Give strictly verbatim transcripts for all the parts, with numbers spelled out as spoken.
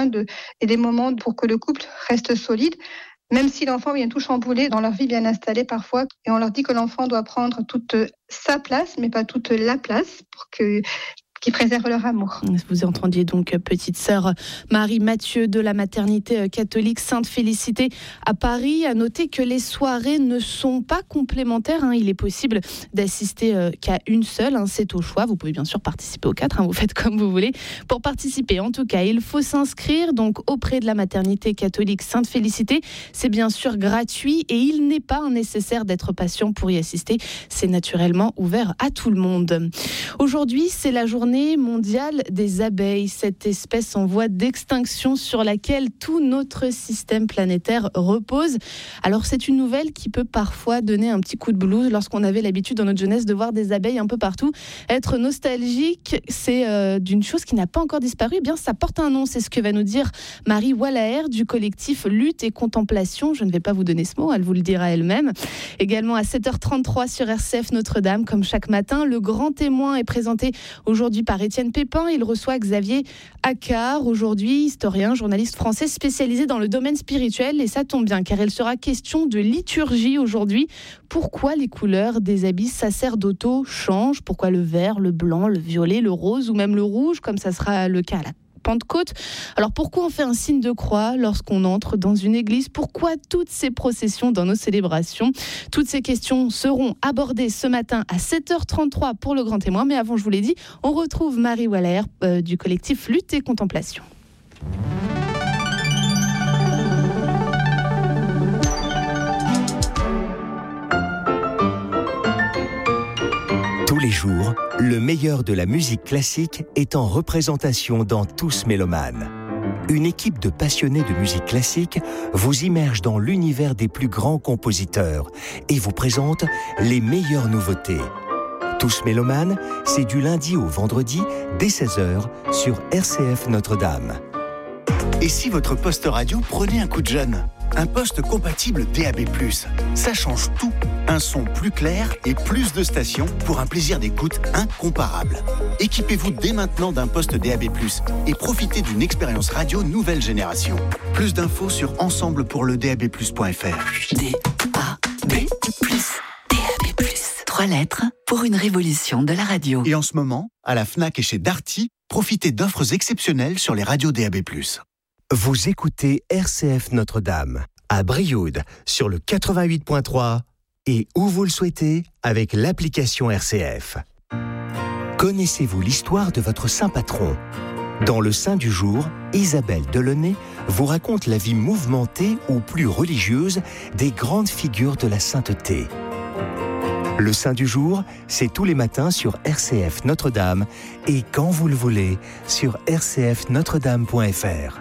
besoin de, et des moments pour que le couple reste solide. Même si l'enfant vient tout chambouler dans leur vie bien installée parfois, et on leur dit que l'enfant doit prendre toute sa place, mais pas toute la place, pour que qui préservent leur amour. Vous entendiez donc petite sœur Marie Mathieu de la maternité catholique Sainte-Félicité à Paris. À noter que les soirées ne sont pas complémentaires. Hein. Il est possible d'assister euh, qu'à une seule. Hein. C'est au choix. Vous pouvez bien sûr participer aux quatre. Hein. Vous faites comme vous voulez. Pour participer, en tout cas, il faut s'inscrire donc auprès de la maternité catholique Sainte-Félicité. C'est bien sûr gratuit et il n'est pas nécessaire d'être patient pour y assister. C'est naturellement ouvert à tout le monde. Aujourd'hui, c'est la journée mondiale des abeilles, cette espèce en voie d'extinction sur laquelle tout notre système planétaire repose. Alors c'est une nouvelle qui peut parfois donner un petit coup de blues lorsqu'on avait l'habitude dans notre jeunesse de voir des abeilles un peu partout. Être nostalgique, c'est euh, d'une chose qui n'a pas encore disparu. Eh bien, ça porte un nom, c'est ce que va nous dire Marie Wallaer du collectif Lutte et Contemplation. Je ne vais pas vous donner ce mot, elle vous le dira elle-même. Également à sept heures trente-trois sur R C F Notre-Dame, comme chaque matin, le grand témoin est présenté aujourd'hui par Étienne Pépin. Il reçoit Xavier Accard, aujourd'hui historien, journaliste français spécialisé dans le domaine spirituel. Et ça tombe bien, car il sera question de liturgie aujourd'hui. Pourquoi les couleurs des habits sacerdotaux changent ? Pourquoi le vert, le blanc, le violet, le rose ou même le rouge, comme ça sera le cas à la Pentecôte. Alors pourquoi on fait un signe de croix lorsqu'on entre dans une église ? Pourquoi toutes ces processions dans nos célébrations ? Toutes ces questions seront abordées ce matin à sept heures trente-trois pour le grand témoin. Mais avant, je vous l'ai dit, on retrouve Marie Wallaer euh, du collectif Lutte et Contemplation. Tous les jours, le meilleur de la musique classique est en représentation dans Tous Mélomanes. Une équipe de passionnés de musique classique vous immerge dans l'univers des plus grands compositeurs et vous présente les meilleures nouveautés. Tous Mélomanes, c'est du lundi au vendredi dès seize heures sur R C F Notre-Dame. Et si votre poste radio prenait un coup de jeune ? Un poste compatible D A B plus, ça change tout. Un son plus clair et plus de stations pour un plaisir d'écoute incomparable. Équipez-vous dès maintenant d'un poste D A B plus et profitez d'une expérience radio nouvelle génération. Plus d'infos sur ensemble pour le D A B plus point F R. D A B plus, D A B plus. Trois lettres pour une révolution de la radio. Et en ce moment, à la Fnac et chez Darty, profitez d'offres exceptionnelles sur les radios D A B plus. Vous écoutez R C F Notre-Dame à Brioude sur le quatre-vingt-huit point trois et où vous le souhaitez avec l'application R C F. Connaissez-vous l'histoire de votre saint patron ? Dans le Saint du jour, Isabelle Delaunay vous raconte la vie mouvementée ou plus religieuse des grandes figures de la sainteté. Le Saint du jour, c'est tous les matins sur R C F Notre-Dame et quand vous le voulez sur r c f notre dame point f r.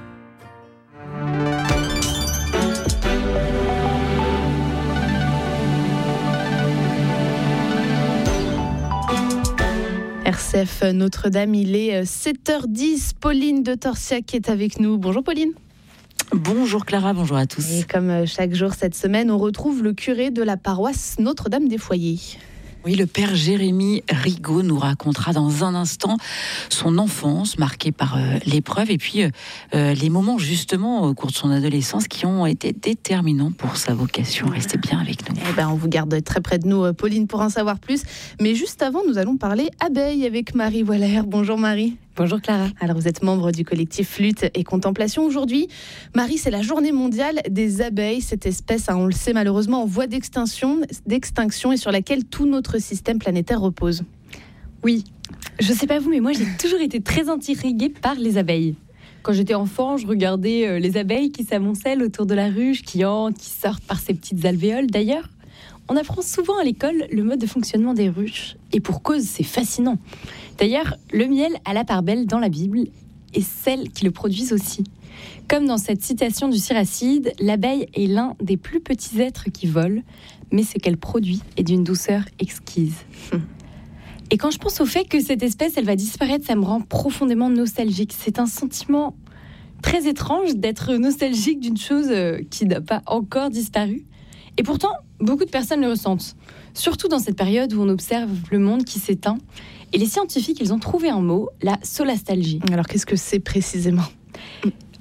R C F Notre-Dame, il est sept heures dix. Pauline de Torsiac est avec nous. Bonjour Pauline. Bonjour Clara, bonjour à tous. Et comme chaque jour cette semaine, on retrouve le curé de la paroisse Notre-Dame des Foyers. Oui, le père Jérémy Rigaud nous racontera dans un instant son enfance marquée par euh, l'épreuve et puis euh, les moments justement au cours de son adolescence qui ont été déterminants pour sa vocation. Restez bien avec nous. Eh ben, on vous garde très près de nous, Pauline, pour en savoir plus. Mais juste avant, nous allons parler abeilles avec Marie Wallaer. Bonjour Marie. Bonjour Clara. Alors vous êtes membre du collectif Lutte et Contemplation. Aujourd'hui, Marie, c'est la journée mondiale des abeilles. Cette espèce, hein, on le sait malheureusement, en voie d'extinction, d'extinction et sur laquelle tout notre système planétaire repose. Oui, je sais pas vous, mais moi j'ai toujours été très intriguée par les abeilles. Quand j'étais enfant, je regardais les abeilles qui s'amoncellent autour de la ruche, qui entrent, qui sortent par ces petites alvéoles. D'ailleurs, on apprend souvent à l'école le mode de fonctionnement des ruches. Et pour cause, c'est fascinant. D'ailleurs, le miel a la part belle dans la Bible et celles qui le produisent aussi. Comme dans cette citation du Siracide, l'abeille est l'un des plus petits êtres qui volent, mais ce qu'elle produit est d'une douceur exquise. Et quand je pense au fait que cette espèce, elle va disparaître, ça me rend profondément nostalgique. C'est un sentiment très étrange d'être nostalgique d'une chose qui n'a pas encore disparu. Et pourtant, beaucoup de personnes le ressentent. Surtout dans cette période où on observe le monde qui s'éteint. Et les scientifiques, ils ont trouvé un mot, la solastalgie. Alors, qu'est-ce que c'est précisément ?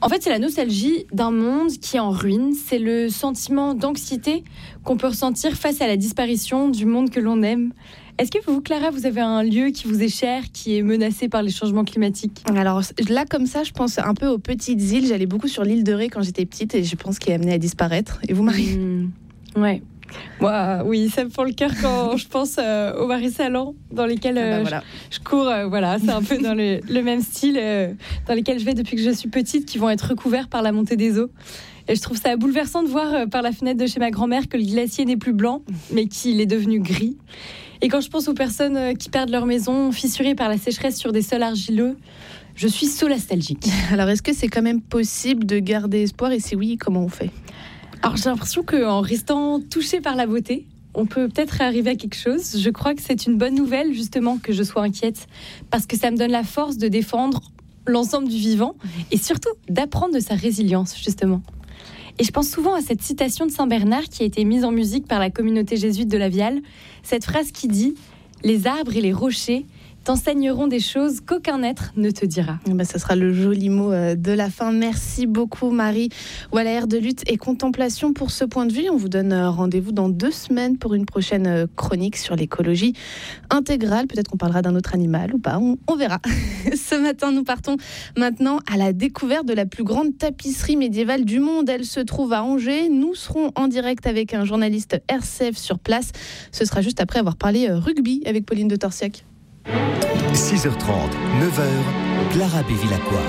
En fait, c'est la nostalgie d'un monde qui est en ruine. C'est le sentiment d'anxiété qu'on peut ressentir face à la disparition du monde que l'on aime. Est-ce que vous, Clara, vous avez un lieu qui vous est cher, qui est menacé par les changements climatiques ? Alors là, comme ça, je pense un peu aux petites îles. J'allais beaucoup sur l'île de Ré quand j'étais petite et je pense qu'elle est amenée à disparaître. Et vous, Marie ? mmh, Ouais. Moi, oui, ça me fend le cœur quand je pense euh, aux marais salants dans lesquels euh, ah bah voilà. je, je cours. Euh, voilà, c'est un peu dans le, le même style euh, dans lesquels je vais depuis que je suis petite, qui vont être recouverts par la montée des eaux. Et je trouve ça bouleversant de voir euh, par la fenêtre de chez ma grand-mère que le glacier n'est plus blanc, mais qu'il est devenu gris. Et quand je pense aux personnes euh, qui perdent leur maison, fissurées par la sécheresse sur des sols argileux, je suis solastalgique. Alors, est-ce que c'est quand même possible de garder espoir ? Et si oui, comment on fait ? Alors j'ai l'impression qu'en restant touché par la beauté, on peut peut-être arriver à quelque chose. Je crois que c'est une bonne nouvelle justement que je sois inquiète, parce que ça me donne la force de défendre l'ensemble du vivant et surtout d'apprendre de sa résilience justement. Et je pense souvent à cette citation de Saint Bernard qui a été mise en musique par la communauté jésuite de la Viale, cette phrase qui dit « Les arbres et les rochers t'enseigneront des choses qu'aucun être ne te dira. » Ben, ça sera le joli mot de la fin. Merci beaucoup, Marie Wallaert de Lutte et Contemplation pour ce point de vue. On vous donne rendez-vous dans deux semaines pour une prochaine chronique sur l'écologie intégrale. Peut-être qu'on parlera d'un autre animal ou pas, on, on verra. Ce matin, nous partons maintenant à la découverte de la plus grande tapisserie médiévale du monde. Elle se trouve à Angers. Nous serons en direct avec un journaliste R C F sur place. Ce sera juste après avoir parlé rugby avec Pauline de Torsiac. six heures trente, neuf heures, Clara Bévilacqua.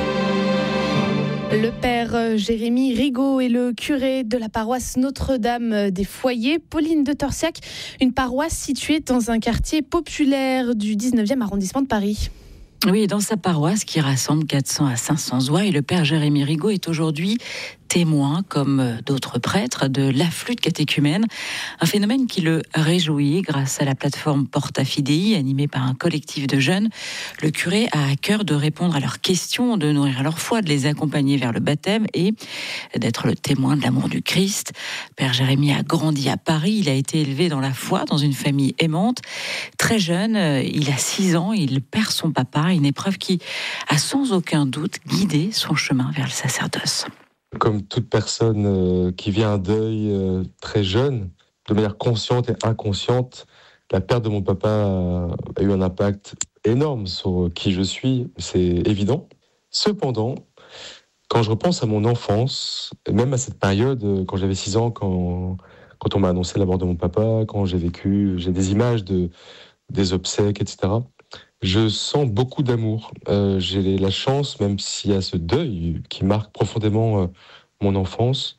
Le père Jérémy Rigaud est le curé de la paroisse Notre-Dame des Foyers. Pauline de Torsiac, une paroisse située dans un quartier populaire du dix-neuvième arrondissement de Paris. Oui, dans sa paroisse qui rassemble quatre cents à cinq cents oies, et le père Jérémy Rigaud est aujourd'hui témoin, comme d'autres prêtres, de l'afflux de catéchumènes, un phénomène qui le réjouit grâce à la plateforme Porta Fidei, animée par un collectif de jeunes. Le curé a à cœur de répondre à leurs questions, de nourrir leur foi, de les accompagner vers le baptême et d'être le témoin de l'amour du Christ. Père Jérémy a grandi à Paris, il a été élevé dans la foi, dans une famille aimante. Très jeune, il a six ans, il perd son papa, une épreuve qui a sans aucun doute guidé son chemin vers le sacerdoce. Comme toute personne euh, qui vit un deuil euh, très jeune, de manière consciente et inconsciente, la perte de mon papa a, a eu un impact énorme sur qui je suis, c'est évident. Cependant, quand je repense à mon enfance, et même à cette période, quand j'avais six ans, quand, quand on m'a annoncé la mort de mon papa, quand j'ai vécu, j'ai des images de, des obsèques, et cetera, je sens beaucoup d'amour. Euh, j'ai la chance, même s'il y a ce deuil qui marque profondément euh, mon enfance,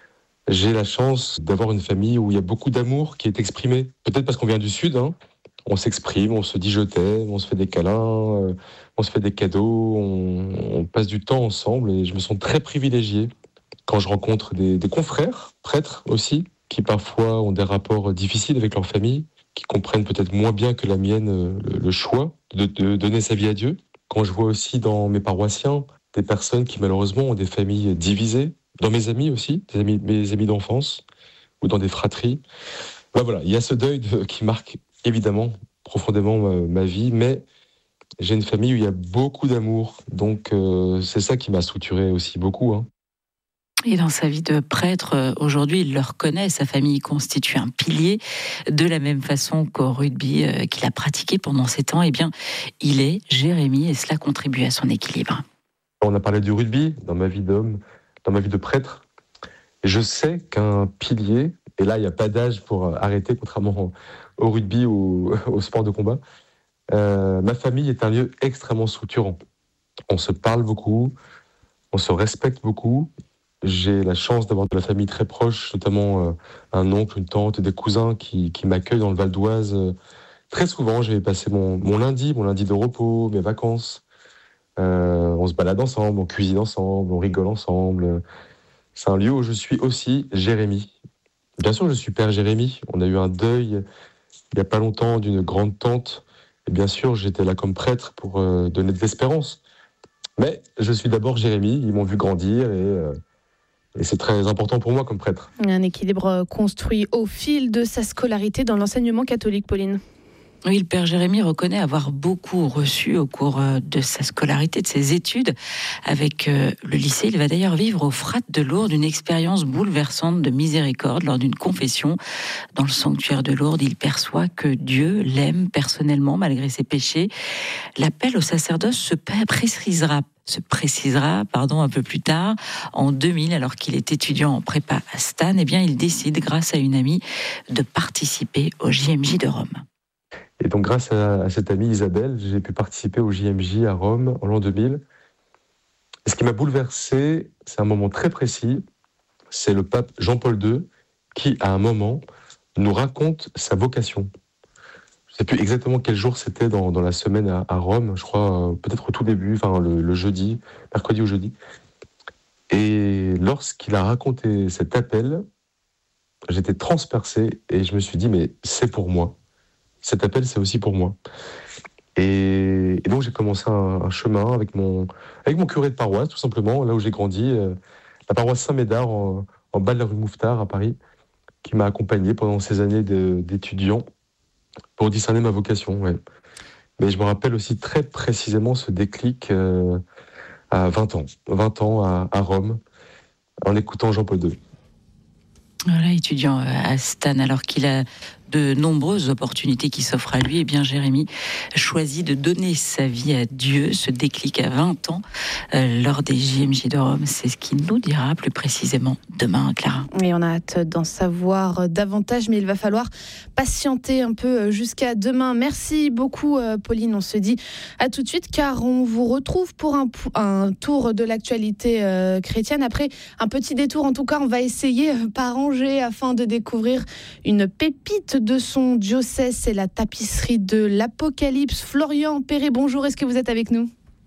j'ai la chance d'avoir une famille où il y a beaucoup d'amour qui est exprimé. Peut-être parce qu'on vient du Sud, hein. On s'exprime, on se dit je t'aime, on se fait des câlins, euh, on se fait des cadeaux, on, on passe du temps ensemble et je me sens très privilégié quand je rencontre des, des confrères, prêtres aussi, qui parfois ont des rapports difficiles avec leur famille, qui comprennent peut-être moins bien que la mienne le, le choix de, de donner sa vie à Dieu. Quand je vois aussi dans mes paroissiens des personnes qui malheureusement ont des familles divisées, dans mes amis aussi, des amis, mes amis d'enfance, ou dans des fratries, ben voilà, il y a ce deuil de, qui marque évidemment profondément ma, ma vie, mais j'ai une famille où il y a beaucoup d'amour, donc euh, c'est ça qui m'a structuré aussi beaucoup, hein. Et dans sa vie de prêtre, aujourd'hui, il le reconnaît, sa famille constitue un pilier. De la même façon qu'au rugby euh, qu'il a pratiqué pendant sept ans, eh bien, il est Jérémy et cela contribue à son équilibre. On a parlé du rugby dans ma vie d'homme, dans ma vie de prêtre. Je sais qu'un pilier, et là, il n'y a pas d'âge pour arrêter, contrairement au rugby ou au sport de combat, euh, ma famille est un lieu extrêmement structurant. On se parle beaucoup, on se respecte beaucoup. J'ai la chance d'avoir de la famille très proche, notamment euh, un oncle, une tante, des cousins qui, qui m'accueillent dans le Val d'Oise. Très souvent, je vais passer mon, mon lundi, mon lundi de repos, mes vacances. Euh, on se balade ensemble, on cuisine ensemble, on rigole ensemble. C'est un lieu où je suis aussi Jérémy. Bien sûr, je suis père Jérémy. On a eu un deuil il n'y a pas longtemps d'une grande tante. Et bien sûr, j'étais là comme prêtre pour euh, donner de l'espérance. Mais je suis d'abord Jérémy. Ils m'ont vu grandir et... Euh, Et c'est très important pour moi comme prêtre. Un équilibre construit au fil de sa scolarité dans l'enseignement catholique, Pauline. Oui, le père Jérémie reconnaît avoir beaucoup reçu au cours de sa scolarité, de ses études. Avec le lycée, il va d'ailleurs vivre au Frat de Lourdes une expérience bouleversante de miséricorde lors d'une confession. Dans le sanctuaire de Lourdes, il perçoit que Dieu l'aime personnellement malgré ses péchés. L'appel au sacerdoce se précisera se précisera pardon, un peu plus tard, en deux mille, alors qu'il est étudiant en prépa à Stan. Eh bien, il décide, grâce à une amie, de participer au J M J de Rome. Et donc, grâce à, à cette amie Isabelle, j'ai pu participer au J M J à Rome en l'an deux mille. Et ce qui m'a bouleversé, c'est un moment très précis, c'est le pape Jean-Paul deux qui, à un moment, nous raconte sa vocation. Je ne sais plus exactement quel jour c'était dans, dans la semaine à, à Rome, je crois, euh, peut-être au tout début, enfin le, le jeudi, mercredi ou jeudi. Et lorsqu'il a raconté cet appel, j'étais transpercé et je me suis dit, mais c'est pour moi. Cet appel, c'est aussi pour moi. Et, et donc, j'ai commencé un, un chemin avec mon, avec mon curé de paroisse, tout simplement, là où j'ai grandi, euh, la paroisse Saint-Médard, en, en bas de la rue Mouffetard, à Paris, qui m'a accompagné pendant ces années de, d'étudiant pour discerner ma vocation. Ouais. Mais je me rappelle aussi très précisément ce déclic euh, à vingt ans. vingt ans à, à Rome, en écoutant Jean-Paul deux. Voilà, étudiant à Stan, alors qu'il a de nombreuses opportunités qui s'offrent à lui, et bien Jérémie choisit de donner sa vie à Dieu, ce déclic à vingt ans euh, lors des J M J de Rome. C'est ce qu'il nous dira plus précisément demain, Clara. Et on a hâte d'en savoir davantage, mais il va falloir patienter un peu jusqu'à demain. Merci beaucoup, Pauline. On se dit à tout de suite, car on vous retrouve pour un, un tour de l'actualité euh, chrétienne. Après un petit détour, en tout cas, on va essayer euh, par Angers afin de découvrir une pépite de son diocèse, c'est la tapisserie de l'Apocalypse. Florian Perret, bonjour, est-ce que vous êtes avec nous ?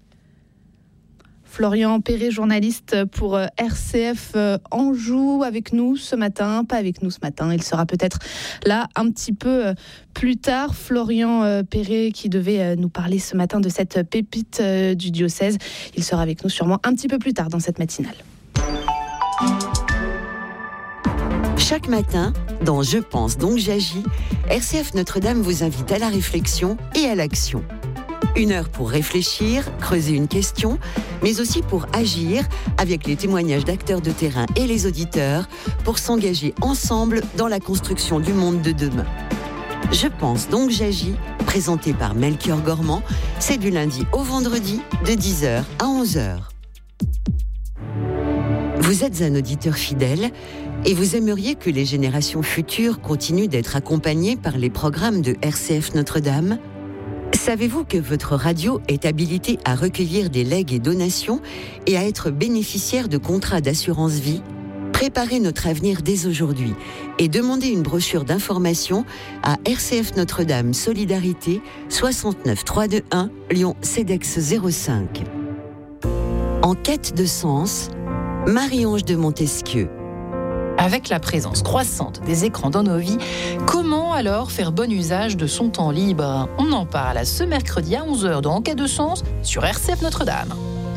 Florian Perret, journaliste pour R C F Anjou, avec nous ce matin, pas avec nous ce matin, il sera peut-être là un petit peu plus tard. Florian Perret qui devait nous parler ce matin de cette pépite du diocèse, il sera avec nous sûrement un petit peu plus tard dans cette matinale. Chaque matin, dans Je pense donc j'agis, R C F Notre-Dame vous invite à la réflexion et à l'action. Une heure pour réfléchir, creuser une question, mais aussi pour agir avec les témoignages d'acteurs de terrain et les auditeurs pour s'engager ensemble dans la construction du monde de demain. Je pense donc j'agis, présenté par Melchior Gormand, c'est du lundi au vendredi de dix heures à onze heures. Vous êtes un auditeur fidèle et vous aimeriez que les générations futures continuent d'être accompagnées par les programmes de R C F Notre-Dame ? Savez-vous que votre radio est habilitée à recueillir des legs et donations et à être bénéficiaire de contrats d'assurance vie ? Préparez notre avenir dès aujourd'hui et demandez une brochure d'information à R C F Notre-Dame Solidarité soixante-neuf trois deux un Lyon CEDEX zéro cinq. En quête de sens, Marie-Ange de Montesquieu. Avec la présence croissante des écrans dans nos vies, comment alors faire bon usage de son temps libre ? On en parle ce mercredi à onze heures dans En quête de sens sur R C F Notre-Dame.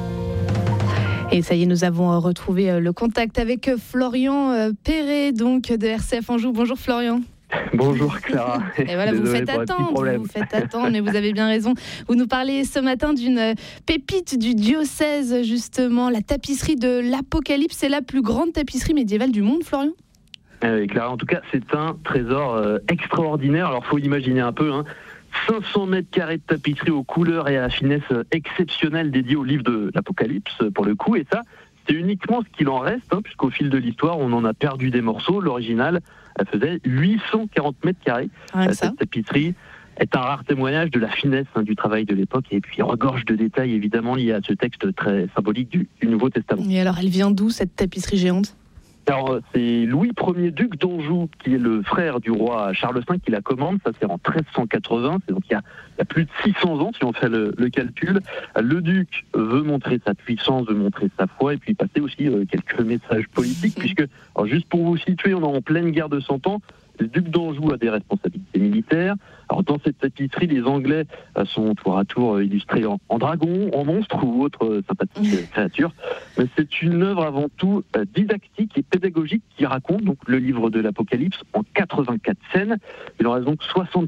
Et ça y est, nous avons retrouvé le contact avec Florian Perret, donc de R C F Anjou. Bonjour Florian. Bonjour Clara. Et voilà, vous faites attendre, vous faites attendre, mais vous avez bien raison. Vous nous parlez ce matin d'une pépite du diocèse, justement, la tapisserie de l'Apocalypse. C'est la plus grande tapisserie médiévale du monde, Florian ? euh, Clara, en tout cas, c'est un trésor euh, extraordinaire. Alors, il faut imaginer un peu, hein, cinq cents mètres carrés de tapisserie aux couleurs et à la finesse exceptionnelle dédiée au livre de l'Apocalypse, pour le coup. Et ça, c'est uniquement ce qu'il en reste, hein, puisqu'au fil de l'histoire, on en a perdu des morceaux. L'original, elle faisait huit cent quarante mètres carrés. Rien que Cette ça. tapisserie est un rare témoignage de la finesse, hein, du travail de l'époque, et puis regorge de détails évidemment liés à ce texte très symbolique du, du Nouveau Testament. Et alors, elle vient d'où, cette tapisserie géante ? Alors, c'est Louis Ier, duc d'Anjou, qui est le frère du roi Charles V, qui la commande. Ça, c'est en treize cent quatre-vingts. C'est donc il y, a, il y a plus de six cents ans, si on fait le, le calcul. Le duc veut montrer sa puissance, veut montrer sa foi, et puis passer aussi euh, quelques messages politiques, puisque, alors, juste pour vous situer, on est en pleine guerre de Cent Ans. Le duc d'Anjou a des responsabilités militaires. Alors, dans cette tapisserie, les Anglais euh, sont tour à tour euh, illustrés en, en dragons, en monstres ou autres euh, sympathiques euh, créatures. Mais c'est une œuvre avant tout euh, didactique et pédagogique qui raconte donc le livre de l'Apocalypse en quatre-vingt-quatre scènes. Il en reste donc soixante-sept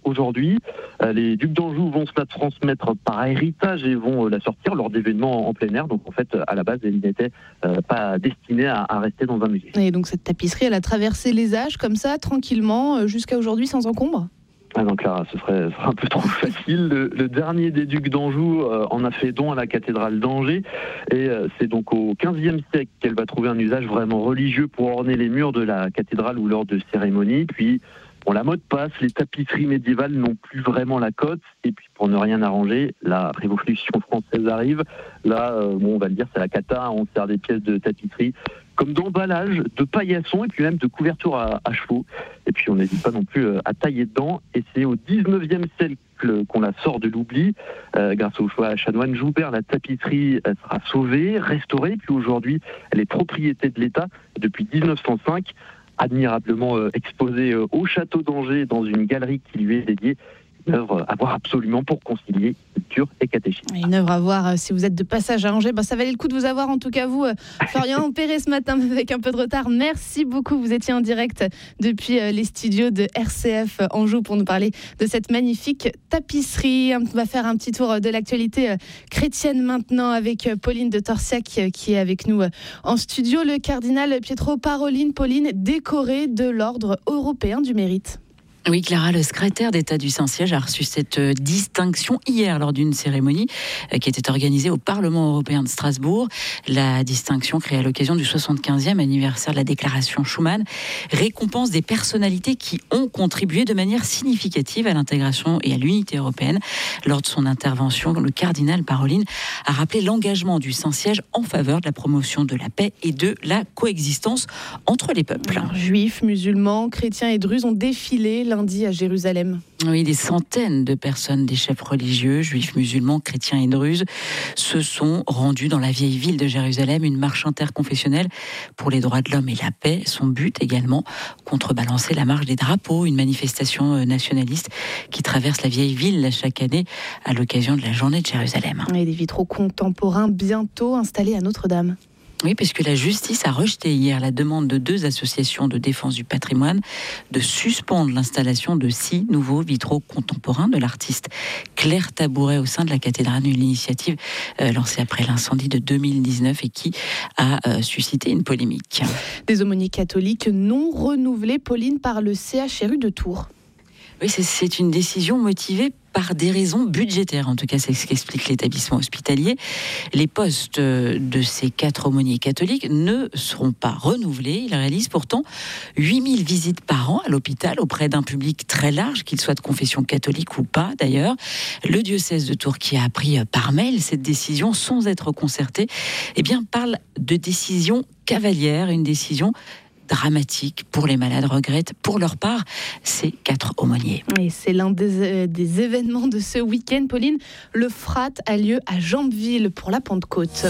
aujourd'hui. Euh, les Ducs d'Anjou vont se la transmettre par héritage et vont euh, la sortir lors d'événements en plein air. Donc en fait, à la base, elle n'était euh, pas destinée à, à rester dans un musée. Et donc cette tapisserie, elle a traversé les âges comme ça, tranquillement, jusqu'à aujourd'hui, sans encombre ? Ah donc là, ce serait, ce serait un peu trop facile. Le, le dernier des Ducs d'Anjou euh, en a fait don à la cathédrale d'Angers. Et euh, c'est donc au quinzième siècle qu'elle va trouver un usage vraiment religieux pour orner les murs de la cathédrale ou lors de cérémonies. Puis, bon, la mode passe, les tapisseries médiévales n'ont plus vraiment la cote. Et puis, pour ne rien arranger, la Révolution française arrive. Là, euh, bon, on va le dire, c'est la cata. On sert des pièces de tapisserie comme d'emballage, de paillassons et puis même de couverture à, à chevaux. Et puis on n'hésite pas non plus à tailler dedans. Et c'est au dix-neuvième siècle qu'on la sort de l'oubli. Euh, grâce au choix chanoine Joubert, la tapisserie sera sauvée, restaurée. Puis aujourd'hui, elle est propriété de l'État depuis dix-neuf cent cinq, admirablement euh, exposée euh, au château d'Angers dans une galerie qui lui est dédiée. Une œuvre à voir absolument pour concilier culture et catéchisme. Une œuvre à voir euh, si vous êtes de passage à Angers. Ben, ça valait le coup de vous avoir, en tout cas vous, euh, Florian Perret, ce matin, avec un peu de retard. Merci beaucoup. Vous étiez en direct depuis euh, les studios de R C F Anjou pour nous parler de cette magnifique tapisserie. On va faire un petit tour de l'actualité euh, chrétienne maintenant avec euh, Pauline de Torsiac euh, qui est avec nous euh, en studio. Le cardinal Pietro Parolin, Pauline, décoré de l'Ordre européen du mérite. Oui, Clara, le secrétaire d'État du Saint-Siège a reçu cette distinction hier lors d'une cérémonie qui était organisée au Parlement européen de Strasbourg. La distinction créée à l'occasion du soixante-quinzième anniversaire de la déclaration Schuman récompense des personnalités qui ont contribué de manière significative à l'intégration et à l'unité européenne. Lors de son intervention, le cardinal Parolin a rappelé l'engagement du Saint-Siège en faveur de la promotion de la paix et de la coexistence entre les peuples. Alors, juifs, musulmans, chrétiens et druzes ont défilé lundi à Jérusalem. Oui, des centaines de personnes, des chefs religieux, juifs, musulmans, chrétiens et druzes, se sont rendus dans la vieille ville de Jérusalem. Une marche interconfessionnelle pour les droits de l'homme et la paix. Son but également, contrebalancer la marche des drapeaux, une manifestation nationaliste qui traverse la vieille ville chaque année à l'occasion de la journée de Jérusalem. Et des vitraux contemporains bientôt installés à Notre-Dame. Oui, puisque la justice a rejeté hier la demande de deux associations de défense du patrimoine de suspendre l'installation de six nouveaux vitraux contemporains de l'artiste Claire Tabouret au sein de la cathédrale. Une initiative euh, lancée après l'incendie de deux mille dix-neuf et qui a euh, suscité une polémique. Des aumôniers catholiques non renouvelés, Pauline, par le C H R U de Tours. Oui, c'est, c'est une décision motivée par des raisons budgétaires. En tout cas, c'est ce qu'explique l'établissement hospitalier. Les postes de ces quatre aumôniers catholiques ne seront pas renouvelés. Ils réalisent pourtant huit mille visites par an à l'hôpital auprès d'un public très large, qu'il soit de confession catholique ou pas d'ailleurs. Le diocèse de Tours, qui a appris par mail cette décision sans être concerté, eh bien, parle de décision cavalière, une décision dramatique pour les malades, regrettent pour leur part ces quatre aumôniers. Et c'est l'un des, euh, des événements de ce week-end, Pauline. Le Frat a lieu à Jambeville pour la Pentecôte.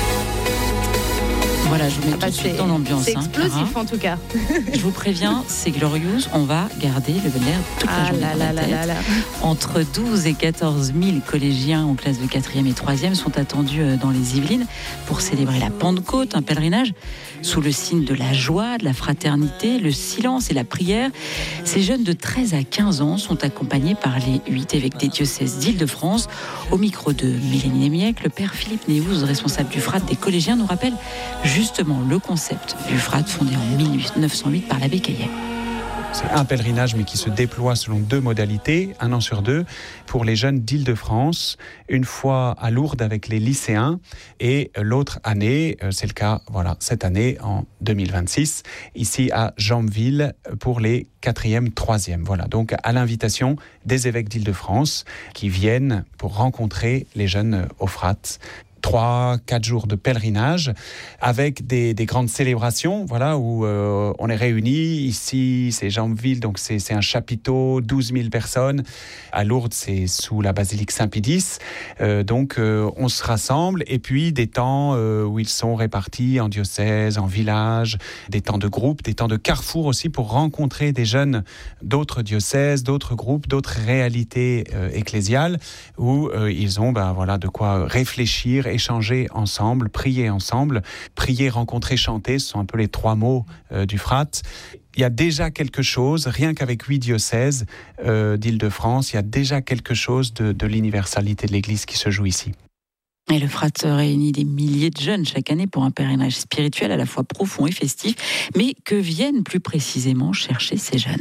Voilà, je vous mets ah bah tout de suite dans l'ambiance. C'est explosif hein, en tout cas. Je vous préviens, c'est glorious. On va garder le bel air toute la ah journée. Là, là, là, là, là. Entre douze et quatorze mille collégiens en classe de quatrième et troisième sont attendus dans les Yvelines pour célébrer la Pentecôte, un pèlerinage sous le signe de la joie, de la fraternité, le silence et la prière. Ces jeunes de treize à quinze ans sont accompagnés par les huit évêques des diocèses d'Île-de-France. Au micro de Mélanie Lémiec, le père Philippe Néouz, responsable du Frat des collégiens, nous rappelle justement le concept du Frat fondé en mille neuf cent huit par l'abbé Caillet. C'est un pèlerinage, mais qui se déploie selon deux modalités, un an sur deux, pour les jeunes d'Île-de-France, une fois à Lourdes avec les lycéens, et l'autre année, c'est le cas, voilà, cette année, en deux mille vingt-six, ici à Jambeville, pour les quatrième, troisième. Voilà, donc à l'invitation des évêques d'Île-de-France, qui viennent pour rencontrer les jeunes au Frat. Trois, quatre jours de pèlerinage avec des, des grandes célébrations, voilà, où euh, on est réunis. Ici, c'est Jambeville, donc c'est, c'est un chapiteau, douze mille personnes. À Lourdes, c'est sous la basilique Saint-Pédis. Euh, donc, euh, on se rassemble. Et puis, des temps euh, où ils sont répartis en diocèse, en village, des temps de groupe, des temps de carrefour aussi pour rencontrer des jeunes d'autres diocèses, d'autres groupes, d'autres réalités euh, ecclésiales où euh, ils ont ben, voilà, de quoi réfléchir échanger ensemble, prier ensemble. Prier, rencontrer, chanter, ce sont un peu les trois mots euh, du F R A T. Il y a déjà quelque chose, rien qu'avec huit diocèses euh, d'Île-de-France, il y a déjà quelque chose de, de l'universalité de l'Église qui se joue ici. Et le F R A T réunit des milliers de jeunes chaque année pour un pèlerinage spirituel à la fois profond et festif. Mais que viennent plus précisément chercher ces jeunes ?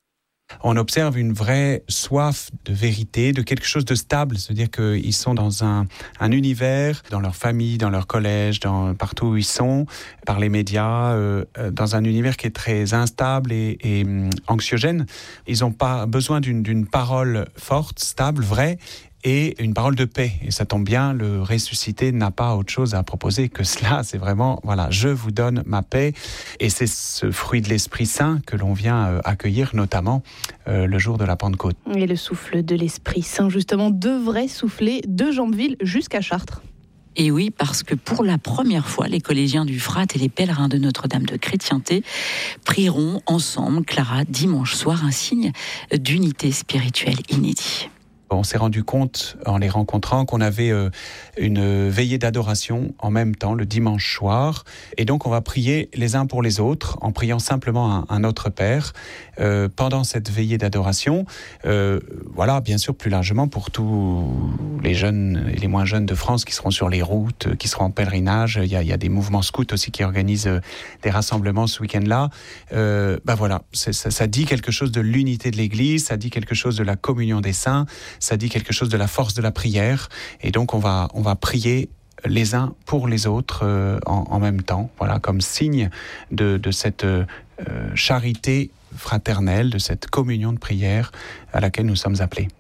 On observe une vraie soif de vérité, de quelque chose de stable. C'est-à-dire qu'ils sont dans un, un univers, dans leur famille, dans leur collège, dans, partout où ils sont, par les médias, euh, dans un univers qui est très instable et, et um, anxiogène. Ils n'ont pas besoin d'une, d'une parole forte, stable, vraie, et une parole de paix. Et ça tombe bien, le ressuscité n'a pas autre chose à proposer que cela. C'est vraiment, voilà, je vous donne ma paix. Et c'est ce fruit de l'Esprit Saint que l'on vient accueillir, notamment euh, le jour de la Pentecôte. Et le souffle de l'Esprit Saint, justement, devrait souffler de Jambeville jusqu'à Chartres. Et oui, parce que pour la première fois, les collégiens du F R A T et les pèlerins de Notre-Dame de Chrétienté prieront ensemble, Clara, dimanche soir, un signe d'unité spirituelle inédit. On s'est rendu compte, en les rencontrant, qu'on avait euh, une veillée d'adoration en même temps, le dimanche soir. Et donc, on va prier les uns pour les autres, en priant simplement un, un Notre Père, euh, pendant cette veillée d'adoration. Euh, voilà, bien sûr, plus largement, pour tous les jeunes et les moins jeunes de France qui seront sur les routes, qui seront en pèlerinage. Il y a, il y a des mouvements scouts aussi qui organisent des rassemblements ce week-end-là. Euh, ben voilà, c'est, ça, ça dit quelque chose de l'unité de l'Église, ça dit quelque chose de la communion des saints, ça dit quelque chose de la force de la prière, et donc on va, on va prier les uns pour les autres euh, en, en même temps, voilà, comme signe de, de cette euh, charité fraternelle, de cette communion de prière à laquelle nous sommes appelés.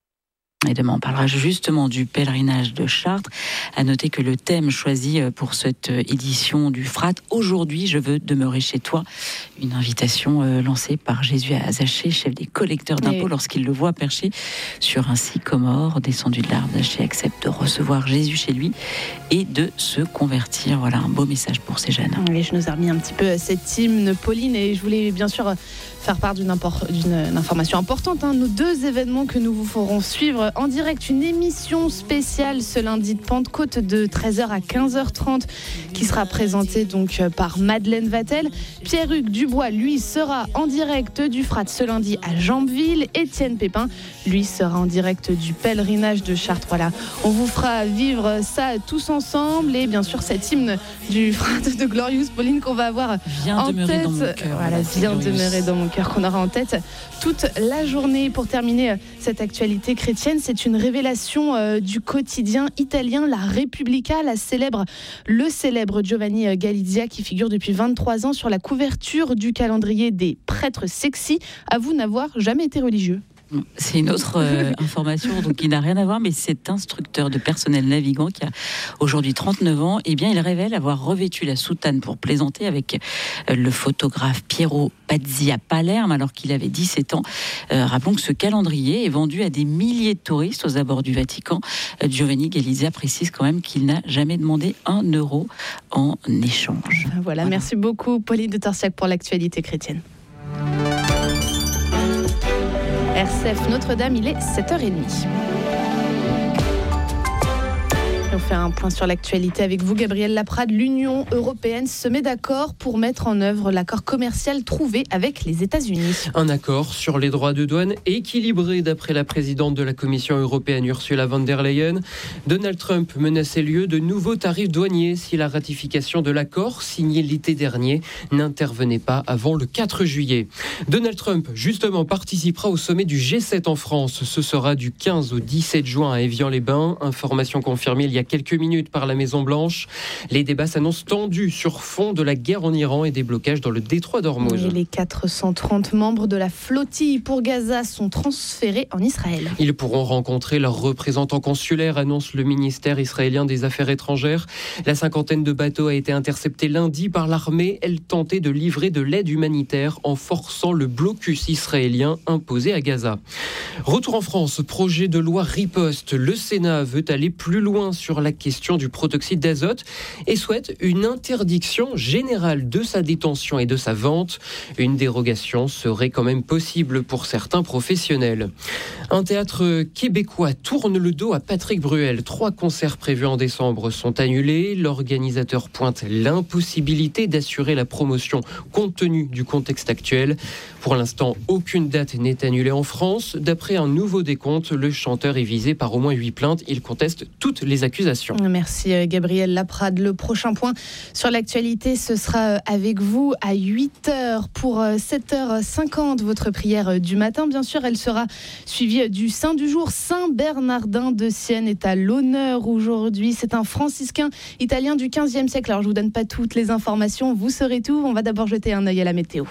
Et demain, on parlera justement du pèlerinage de Chartres. À noter que le thème choisi pour cette édition du F R A T, aujourd'hui, je veux demeurer chez toi. Une invitation lancée par Jésus à Zachée, chef des collecteurs d'impôts, lorsqu'il le voit perché sur un sycomore. Descendu de l'arbre, Zachée accepte de recevoir Jésus chez lui et de se convertir. Voilà un beau message pour ces jeunes. Et je nous ai remis un petit peu cet hymne, Pauline, et je voulais bien sûr faire part d'une, impor- d'une information importante. Hein. Nos deux événements que nous vous ferons suivre en direct, une émission spéciale ce lundi de Pentecôte de treize heures à quinze heures trente qui sera présentée donc par Madeleine Vatel. Pierre-Hugues Dubois, lui, sera en direct du F R A T ce lundi à Jambeville. Étienne Pépin, lui, sera en direct du pèlerinage de Chartres. Voilà, on vous fera vivre ça tous ensemble, et bien sûr cet hymne du F R A T de Glorious, Pauline, qu'on va avoir viens en demeurer tête. Dans mon cœur, voilà, viens demeurer dans mon cœur, qu'on aura en tête toute la journée. Pour terminer cette actualité chrétienne, c'est une révélation euh, du quotidien italien La Repubblica, la célèbre, le célèbre Giovanni Galizia, qui figure depuis vingt-trois ans sur la couverture du calendrier des prêtres sexy. Avoue n'avoir jamais été religieux. C'est une autre euh, information donc, qui n'a rien à voir, mais cet instructeur de personnel navigant qui a aujourd'hui trente-neuf ans, eh bien, il révèle avoir revêtu la soutane pour plaisanter avec euh, le photographe Piero Pazzi à Palerme alors qu'il avait dix-sept ans. Euh, rappelons que ce calendrier est vendu à des milliers de touristes aux abords du Vatican. Euh, Giovanni Galizia précise quand même qu'il n'a jamais demandé un euro en échange. Voilà, voilà. Merci beaucoup Pauline de Torsiac pour l'actualité chrétienne. R C F Notre-Dame, il est sept heures trente. On fait un point sur l'actualité avec vous, Gabriel Laprade. L'Union européenne se met d'accord pour mettre en œuvre l'accord commercial trouvé avec les États-Unis. Un accord sur les droits de douane équilibré d'après la présidente de la Commission européenne Ursula von der Leyen. Donald Trump menaçait lieu de nouveaux tarifs douaniers si la ratification de l'accord signé l'été dernier n'intervenait pas avant le quatre juillet. Donald Trump, justement, participera au sommet du G sept en France. Ce sera du quinze au dix-sept juin à Évian-les-Bains. Information confirmée il y a quelques minutes par la Maison-Blanche. Les débats s'annoncent tendus sur fond de la guerre en Iran et des blocages dans le détroit d'Ormuz. Et les quatre cent trente membres de la flottille pour Gaza sont transférés en Israël. Ils pourront rencontrer leurs représentants consulaires, annonce le ministère israélien des Affaires étrangères. La cinquantaine de bateaux a été interceptée lundi par l'armée. Elle tentait de livrer de l'aide humanitaire en forçant le blocus israélien imposé à Gaza. Retour en France, projet de loi riposte. Le Sénat veut aller plus loin sur la question du protoxyde d'azote et souhaite une interdiction générale de sa détention et de sa vente. Une dérogation serait quand même possible pour certains professionnels. Un théâtre québécois tourne le dos à Patrick Bruel. Trois concerts prévus en décembre sont annulés. L'organisateur pointe l'impossibilité d'assurer la promotion compte tenu du contexte actuel. Pour l'instant, aucune date n'est annulée en France. D'après un nouveau décompte, le chanteur est visé par au moins huit plaintes. Il conteste toutes les accusations. Merci Gabriel Laprade. Le prochain point sur l'actualité, ce sera avec vous à huit heures pour sept heures cinquante. Votre prière du matin, bien sûr, elle sera suivie du Saint du jour. Saint Bernardin de Sienne est à l'honneur aujourd'hui. C'est un franciscain italien du quinzième siècle. Alors je vous donne pas toutes les informations, vous saurez tout. On va d'abord jeter un œil à la météo.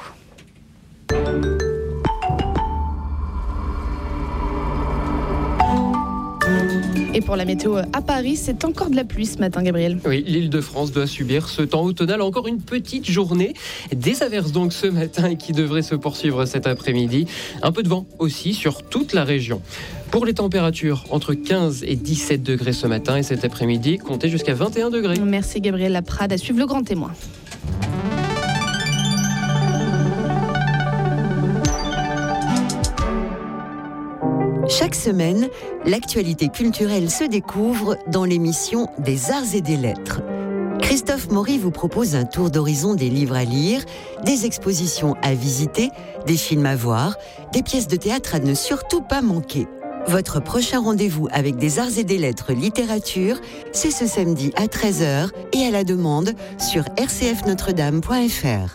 Et pour la météo à Paris, c'est encore de la pluie ce matin, Gabriel. Oui, l'Île-de-France doit subir ce temps automnal. Encore une petite journée. Des averses donc ce matin et qui devraient se poursuivre cet après-midi. Un peu de vent aussi sur toute la région. Pour les températures, entre quinze et dix-sept degrés ce matin et cet après-midi, comptez jusqu'à vingt et un degrés. Merci Gabriel Laprade. À suivre le grand témoin. Chaque semaine, l'actualité culturelle se découvre dans l'émission des Arts et des Lettres. Christophe Maury vous propose un tour d'horizon des livres à lire, des expositions à visiter, des films à voir, des pièces de théâtre à ne surtout pas manquer. Votre prochain rendez-vous avec des Arts et des Lettres littérature, c'est ce samedi à treize heures et à la demande sur r c f notre dame point f r.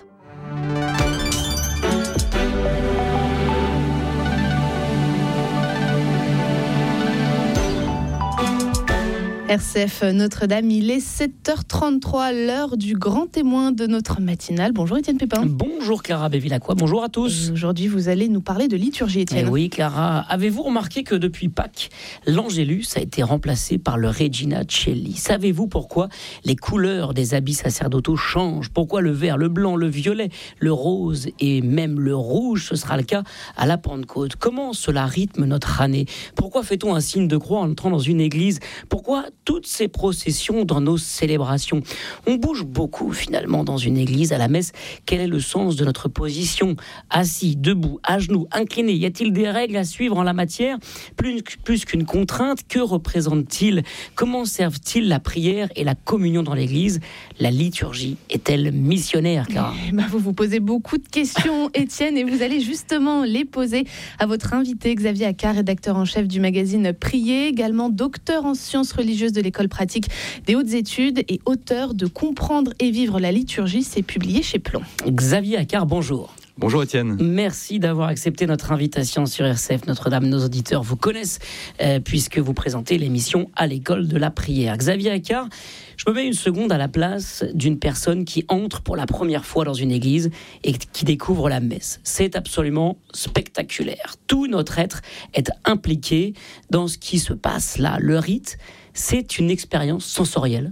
R C F Notre-Dame, il est sept heures trente-trois, l'heure du grand témoin de notre matinale. Bonjour Étienne Pépin. Bonjour Clara Bévilacqua, bonjour à tous. Aujourd'hui, vous allez nous parler de liturgie, Étienne. Eh oui Clara, avez-vous remarqué que depuis Pâques, l'Angélus a été remplacé par le Regina Coeli? Savez-vous pourquoi les couleurs des habits sacerdotaux changent? Pourquoi le vert, le blanc, le violet, le rose et même le rouge, ce sera le cas à la Pentecôte? Comment cela rythme notre année? Pourquoi fait-on un signe de croix en entrant dans une église? Pourquoi toutes ces processions dans nos célébrations? On bouge beaucoup finalement dans une église, à la messe. Quel est le sens de notre position? Assis, debout, à genoux, incliné? Y a-t-il des règles à suivre en la matière? Plus, plus qu'une contrainte, que représente-t-il? Comment servent-ils la prière et la communion dans l'église? La liturgie est-elle missionnaire, Clara? Eh ben, vous vous posez beaucoup de questions, Étienne, et vous allez justement les poser à votre invité Xavier Accart, rédacteur en chef du magazine Prier, également docteur en sciences religieuses de l'école pratique des hautes études et auteur de Comprendre et vivre la liturgie, c'est publié chez Plon. Xavier Accart, bonjour. Bonjour Étienne. Merci d'avoir accepté notre invitation sur R C F Notre-Dame. Nos auditeurs vous connaissent euh, puisque vous présentez l'émission À l'école de la prière. Xavier Accart, je me mets une seconde à la place d'une personne qui entre pour la première fois dans une église et qui découvre la messe. C'est absolument spectaculaire. Tout notre être est impliqué dans ce qui se passe là. Le rite, c'est une expérience sensorielle.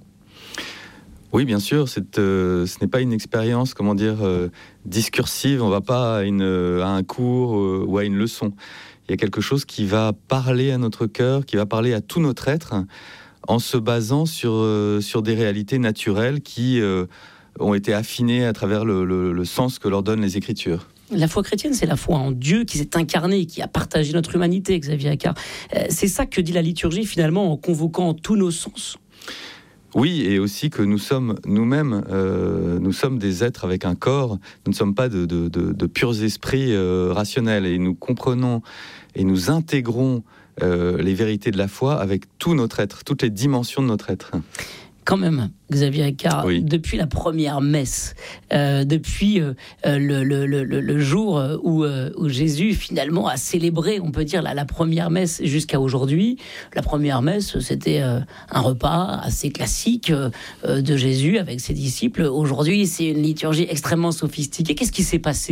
Oui, bien sûr, c'est, euh, ce n'est pas une expérience, comment dire, euh, discursive. On ne va pas à, une, à un cours euh, ou à une leçon. Il y a quelque chose qui va parler à notre cœur, qui va parler à tout notre être, en se basant sur, euh, sur des réalités naturelles qui euh, ont été affinées à travers le, le, le sens que leur donnent les Écritures. La foi chrétienne, c'est la foi en Dieu qui s'est incarné, qui a partagé notre humanité, Xavier Accart. Euh, c'est ça que dit la liturgie, finalement, en convoquant tous nos sens. Oui, et aussi que nous sommes nous-mêmes, euh, nous sommes des êtres avec un corps, nous ne sommes pas de, de, de, de purs esprits euh, rationnels, et nous comprenons et nous intégrons euh, les vérités de la foi avec tout notre être, toutes les dimensions de notre être. Quand même, Xavier Accart, oui. Depuis la première messe, euh, depuis euh, le, le, le, le jour où, euh, où Jésus finalement a célébré, on peut dire, la, la première messe jusqu'à aujourd'hui, la première messe, c'était euh, un repas assez classique euh, de Jésus avec ses disciples. Aujourd'hui, c'est une liturgie extrêmement sophistiquée. Qu'est-ce qui s'est passé ?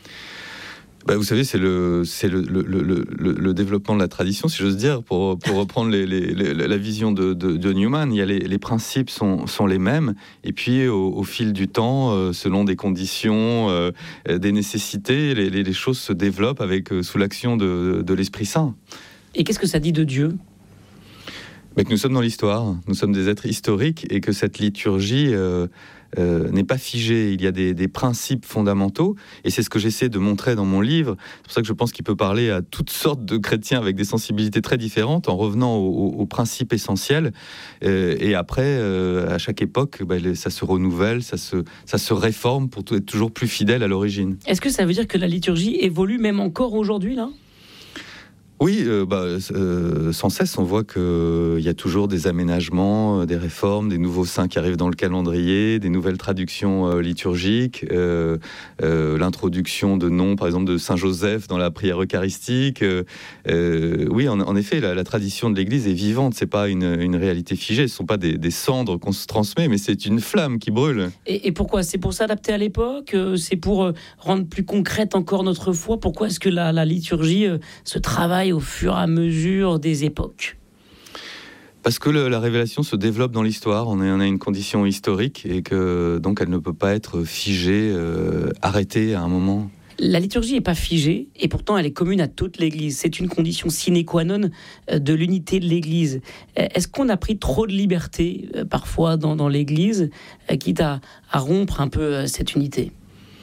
Bah, vous savez, c'est le, c'est le, le, le, le, le développement de la tradition, si j'ose dire, pour, pour reprendre les, les, les, la vision de, de, de Newman. Il y a les, les principes sont, sont les mêmes, et puis au, au fil du temps, euh, selon des conditions, euh, des nécessités, les, les, les choses se développent avec, euh, sous l'action de, de l'Esprit Saint. Et qu'est-ce que ça dit de Dieu ? Mais que nous sommes dans l'histoire, nous sommes des êtres historiques et que cette liturgie euh, euh, n'est pas figée. Il y a des, des principes fondamentaux et c'est ce que j'essaie de montrer dans mon livre. C'est pour ça que je pense qu'il peut parler à toutes sortes de chrétiens avec des sensibilités très différentes en revenant aux, aux principes essentiels. Euh, et après, euh, à chaque époque, bah, ça se renouvelle, ça se, ça se réforme pour être toujours plus fidèle à l'origine. Est-ce que ça veut dire que la liturgie évolue même encore aujourd'hui, là ? Oui, euh, bah, euh, sans cesse, on voit qu'il y a toujours des aménagements, euh, des réformes, des nouveaux saints qui arrivent dans le calendrier, des nouvelles traductions euh, liturgiques, euh, euh, l'introduction de noms, par exemple, de Saint Joseph dans la prière eucharistique. Euh, euh, oui, en, en effet, la, la tradition de l'Église est vivante, c'est pas une, une réalité figée, ce ne sont pas des, des cendres qu'on se transmet, mais c'est une flamme qui brûle. Et, et pourquoi ? C'est pour s'adapter à l'époque ? C'est pour rendre plus concrète encore notre foi ? Pourquoi est-ce que la, la liturgie euh, se travaille au fur et à mesure des époques ? Parce que le, la révélation se développe dans l'histoire, on, est, on a une condition historique et que donc elle ne peut pas être figée, euh, arrêtée à un moment. La liturgie n'est pas figée et pourtant elle est commune à toute l'Église. C'est une condition sine qua non de l'unité de l'Église. Est-ce qu'on a pris trop de liberté euh, parfois dans, dans l'Église, euh, quitte à, à rompre un peu euh, cette unité ?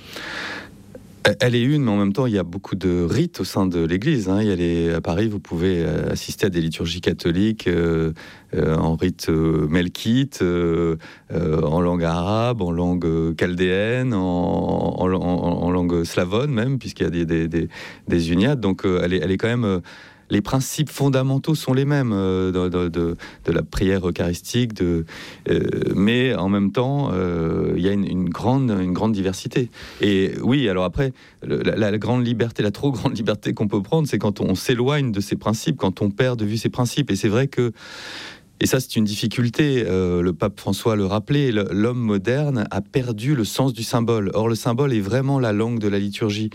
Elle est une, mais en même temps, il y a beaucoup de rites au sein de l'Église. Hein. Il y a les, à Paris, vous pouvez assister à des liturgies catholiques euh, euh, en rite euh, melkite, euh, euh, en langue arabe, en langue chaldéenne, en, en, en, en langue slavone même, puisqu'il y a des, des, des, des uniades. Donc, euh, elle, est, elle est quand même... Euh, les principes fondamentaux sont les mêmes euh, de, de, de, de la prière eucharistique, de, euh, mais en même temps, euh, il y a une, une, grande, une grande diversité. Et oui, alors après, le, la, la grande liberté, la trop grande liberté qu'on peut prendre, c'est quand on s'éloigne de ces principes, quand on perd de vue ces principes. Et c'est vrai que Et ça, c'est une difficulté. Euh, le pape François le rappelait, l'homme moderne a perdu le sens du symbole. Or, le symbole est vraiment la langue de la liturgie.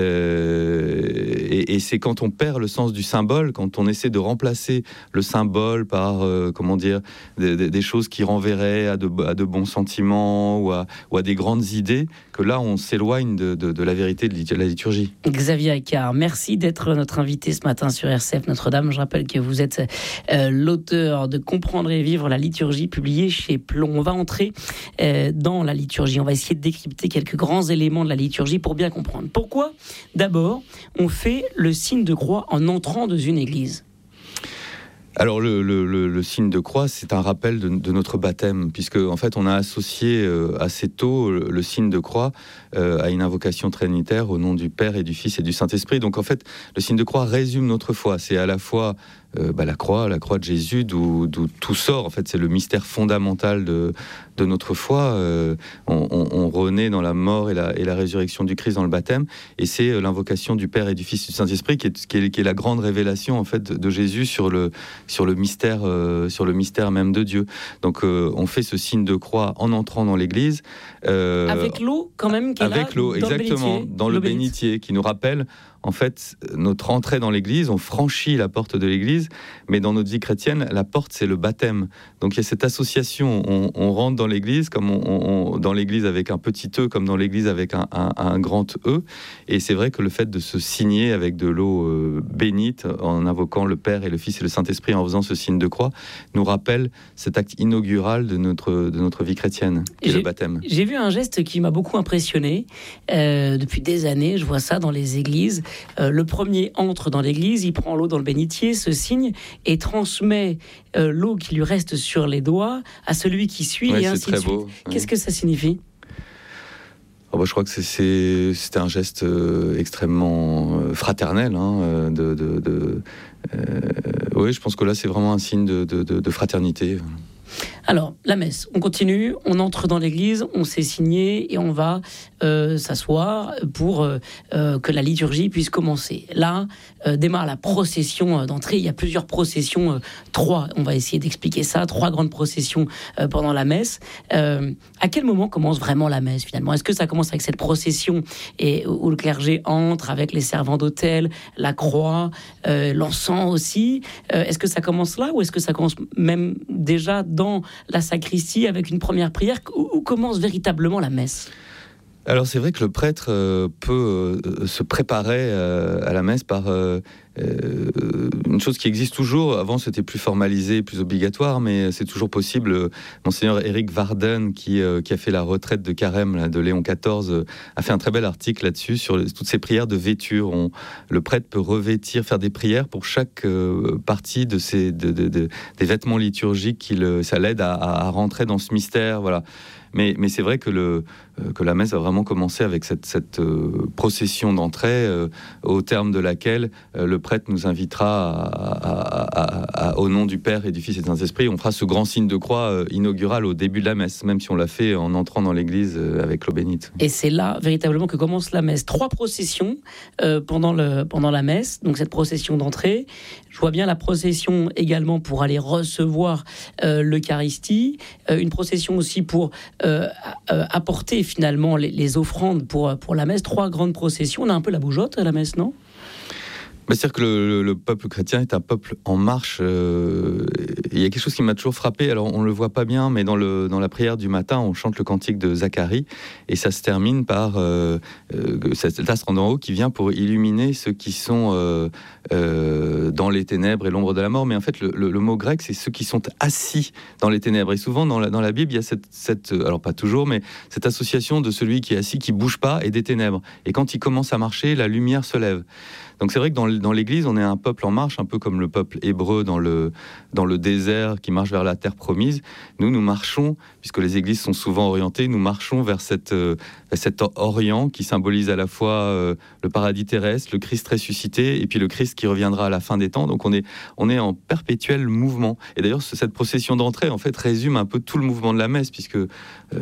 Euh, et, et c'est quand on perd le sens du symbole, quand on essaie de remplacer le symbole par, euh, comment dire, des, des, des choses qui renverraient à de, à de bons sentiments ou à, ou à des grandes idées, que là, on s'éloigne de, de, de la vérité de la liturgie. Xavier Accard, merci d'être notre invité ce matin sur R C F Notre-Dame. Je rappelle que vous êtes euh, l'auteur de Comprendre et vivre la liturgie, publié chez Plon. On va entrer euh, dans la liturgie. On va essayer de décrypter quelques grands éléments de la liturgie pour bien comprendre. Pourquoi, d'abord, on fait le signe de croix en entrant dans une église ? Alors le, le, le, le signe de croix, c'est un rappel de, de notre baptême, puisque en fait on a associé euh, assez tôt le, le signe de croix euh, à une invocation trinitaire au nom du Père et du Fils et du Saint-Esprit. Donc en fait, le signe de croix résume notre foi. C'est à la fois euh, bah, la croix, la croix de Jésus, d'où, d'où tout sort. En fait, c'est le mystère fondamental de, de notre foi. Euh, on, on, on renaît dans la mort et la, et la résurrection du Christ dans le baptême, et c'est euh, l'invocation du Père et du Fils et du Saint-Esprit qui est, qui est, qui est la grande révélation en fait de, de Jésus sur le sur le mystère, euh, sur le mystère même de Dieu. Donc, euh, on fait ce signe de croix en entrant dans l'église. Euh, avec l'eau, quand même, qui est avec là, l'eau, dans exactement, le dans le bénitier, qui nous rappelle, en fait, notre entrée dans l'église. On franchit la porte de l'église, mais dans notre vie chrétienne, la porte, c'est le baptême. Donc, il y a cette association. On, on rentre dans l'église, comme on, on, dans l'église avec un petit E, comme dans l'église avec un, un, un grand E. Et c'est vrai que le fait de se signer avec de l'eau euh, bénite, en invoquant le Père et le Fils et le Saint-Esprit, en faisant ce signe de croix, nous rappelle cet acte inaugural de notre, de notre vie chrétienne, qui est le baptême. J'ai vu un geste qui m'a beaucoup impressionné. Euh, depuis des années, je vois ça dans les églises. Euh, le premier entre dans l'église, il prend l'eau dans le bénitier, se signe et transmet euh, l'eau qui lui reste sur les doigts à celui qui suit, ouais, et ainsi de suite. Beau, Qu'est-ce ouais. que ça signifie ? Oh bah, je crois que c'est, c'est, c'était un geste euh, extrêmement euh, fraternel. Hein, de, de, de, euh, oui, je pense que là, c'est vraiment un signe de, de, de, de fraternité. Alors, la messe, on continue, on entre dans l'église, on s'est signé et on va euh, s'asseoir pour euh, euh, que la liturgie puisse commencer. Là, euh, démarre la procession d'entrée. Il y a plusieurs processions, euh, trois, on va essayer d'expliquer ça, trois grandes processions euh, pendant la messe. Euh, à quel moment commence vraiment la messe, finalement ? Est-ce que ça commence avec cette procession et, où le clergé entre avec les servants d'autel, la croix, euh, l'encens aussi ? euh, Est-ce que ça commence là ou est-ce que ça commence même déjà dans la sacristie avec une première prière, où, où commence véritablement la messe ? Alors c'est vrai que le prêtre euh, peut euh, se préparer euh, à la messe par euh, euh, une chose qui existe toujours. Avant c'était plus formalisé, plus obligatoire, mais c'est toujours possible. Monseigneur Éric Varden, qui, euh, qui a fait la retraite de carême là, de Léon quatorze, euh, a fait un très bel article là-dessus sur les, toutes ces prières de vêture. On, le prêtre peut revêtir, faire des prières pour chaque euh, partie de ces, de, de, de, des vêtements liturgiques. Qui le, ça l'aide à, à rentrer dans ce mystère. Voilà. Mais, mais c'est vrai que, le, euh, que la messe va vraiment commencer avec cette, cette euh, procession d'entrée, euh, au terme de laquelle euh, le prêtre nous invitera à, à, à, à, au nom du Père et du Fils et du Saint-Esprit. On fera ce grand signe de croix euh, inaugural au début de la messe, même si on l'a fait en entrant dans l'église euh, avec l'eau bénite. Et c'est là, véritablement, que commence la messe. Trois processions euh, pendant, le, pendant la messe, donc cette procession d'entrée. Je vois bien la procession également pour aller recevoir euh, l'Eucharistie, euh, une procession aussi pour euh, euh, apporter finalement les, les offrandes pour, pour la messe. Trois grandes processions. On a un peu la bougeotte à la messe, non ? Bah, c'est-à-dire que le, le, le peuple chrétien est un peuple en marche. Euh, il y a quelque chose qui m'a toujours frappé. Alors, on ne le voit pas bien, mais dans, le, dans la prière du matin, on chante le cantique de Zacharie, et ça se termine par euh, euh, cet astre en haut qui vient pour illuminer ceux qui sont euh, euh, dans les ténèbres et l'ombre de la mort. Mais en fait, le, le, le mot grec, c'est ceux qui sont assis dans les ténèbres. Et souvent, dans la, dans la Bible, il y a cette, cette, alors pas toujours, mais cette association de celui qui est assis, qui bouge pas, et des ténèbres. Et quand il commence à marcher, la lumière se lève. Donc c'est vrai que dans, dans l'Église, on est un peuple en marche, un peu comme le peuple hébreu dans le, dans le désert qui marche vers la terre promise. Nous, nous marchons, puisque les églises sont souvent orientées, nous marchons vers cette, euh, cet Orient qui symbolise à la fois euh, le paradis terrestre, le Christ ressuscité, et puis le Christ qui reviendra à la fin des temps. Donc on est, on est en perpétuel mouvement. Et d'ailleurs, cette procession d'entrée, en fait, résume un peu tout le mouvement de la messe, puisque euh,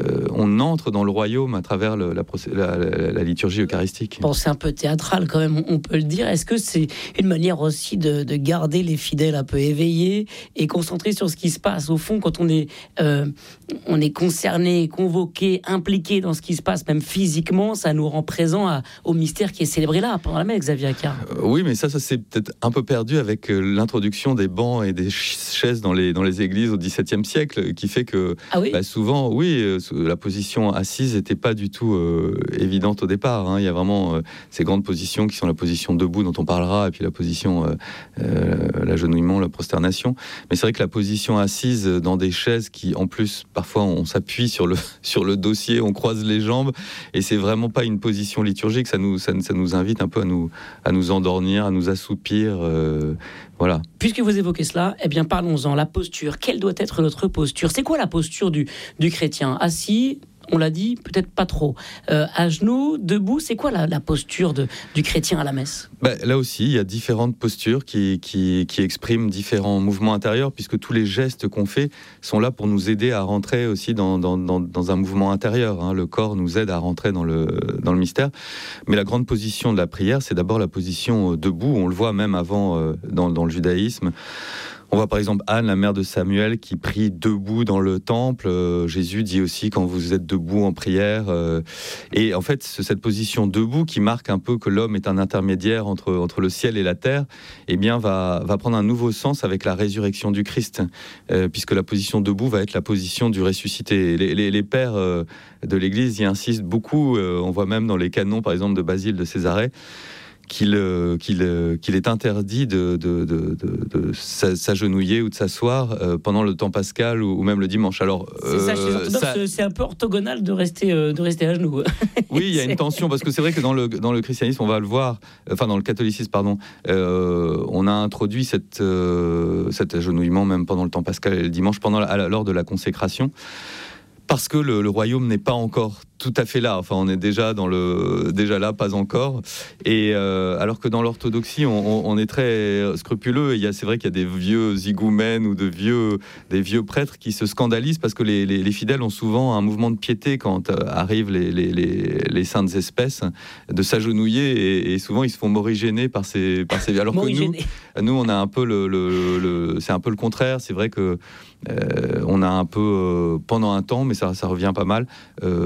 on entre dans le royaume à travers le, la, la, la, la liturgie eucharistique. Bon, c'est un peu théâtral quand même, on peut le dire. Est-ce que c'est une manière aussi de, de garder les fidèles un peu éveillés et concentrés sur ce qui se passe ? Au fond, quand on est, euh, on est concerné, convoqué, impliqué dans ce qui se passe, même physiquement, ça nous rend présents à, au mystère qui est célébré là, pendant la messe, Xavier Accart. Euh, oui, mais ça, ça s'est peut-être un peu perdu avec euh, l'introduction des bancs et des chaises dans les, dans les églises au XVIIe siècle, qui fait que ah oui bah, souvent, oui, euh, la position assise n'était pas du tout euh, évidente au départ. Hein. Il y a vraiment euh, ces grandes positions qui sont la position debout dont on parlera, et puis la position, euh, euh, l'agenouillement, la prosternation. Mais c'est vrai que la position assise dans des chaises qui, en plus, parfois on s'appuie sur le, sur le dossier, on croise les jambes, et c'est vraiment pas une position liturgique, ça nous, ça, ça nous invite un peu à nous, à nous endormir, à nous assoupir, euh, voilà. Puisque vous évoquez cela, eh bien parlons-en, la posture. Quelle doit être notre posture ? C'est quoi la posture du, du chrétien ? Assis ? On l'a dit, peut-être pas trop. Euh, à genoux, debout, c'est quoi la, la posture de, du chrétien à la messe ? Bah, là aussi, il y a différentes postures qui, qui, qui expriment différents mouvements intérieurs, puisque tous les gestes qu'on fait sont là pour nous aider à rentrer aussi dans, dans, dans, dans un mouvement intérieur. Hein. Le corps nous aide à rentrer dans le, dans le mystère. Mais la grande position de la prière, c'est d'abord la position debout. On le voit même avant euh, dans, dans le judaïsme. On voit par exemple Anne, la mère de Samuel, qui prie debout dans le temple. Euh, Jésus dit aussi quand vous êtes debout en prière. Euh, et en fait, cette position debout qui marque un peu que l'homme est un intermédiaire entre, entre le ciel et la terre, eh bien, va, va prendre un nouveau sens avec la résurrection du Christ, euh, puisque la position debout va être la position du ressuscité. Les, les, les pères euh, de l'Église y insistent beaucoup. Euh, on voit même dans les canons, par exemple, de Basile de Césarée, Qu'il, euh, qu'il, euh, qu'il est interdit de, de, de, de, de s'agenouiller ou de s'asseoir euh, pendant le temps pascal ou, ou même le dimanche. Alors, euh, c'est ça, chez les orthodoxes, ça... c'est un peu orthogonal de rester, euh, de rester à genoux. Oui, il y a une tension, parce que c'est vrai que dans le, dans le christianisme, on va le voir, enfin dans le catholicisme, pardon, euh, on a introduit cette, euh, cet agenouillement même pendant le temps pascal et le dimanche, pendant la, lors de la consécration. Parce que le, le royaume n'est pas encore tout à fait là. Enfin, on est déjà dans le déjà là, pas encore. Et euh, alors que dans l'orthodoxie, on, on est très scrupuleux. Et il y a, c'est vrai qu'il y a des vieux higoumènes ou de vieux des vieux prêtres qui se scandalisent parce que les, les, les fidèles ont souvent un mouvement de piété quand euh, arrivent les, les, les, les saintes espèces, de s'agenouiller et, et souvent ils se font morigéner par ces par ces. Alors que nous, nous, on a un peu le, le, le c'est un peu le contraire. C'est vrai que euh, on a un peu euh, pendant un temps, mais ça, ça revient pas mal. Euh,